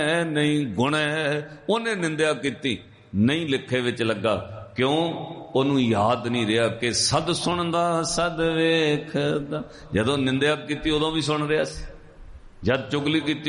ਨਹੀਂ ਗੁਣ ਹੈ। ਉਹਨੇ ਨਿੰਦਿਆ ਕੀਤੀ, ਨਹੀਂ ਲਿਖੇ ਵਿੱਚ ਲੱਗਾ। ਕਿਉਂ? ਉਹਨੂੰ ਯਾਦ ਨਹੀਂ ਰਿਹਾ ਕਿ ਸਦ ਸੁਣਦਾ ਸਦ ਵੇਖਦਾ। ਜਦੋਂ ਨਿੰਦਿਆ ਕੀਤੀ ਉਦੋਂ ਵੀ ਸੁਣ ਰਿਹਾ ਸੀ, ਜਦ ਚੁਗਲੀ ਕੀਤੀ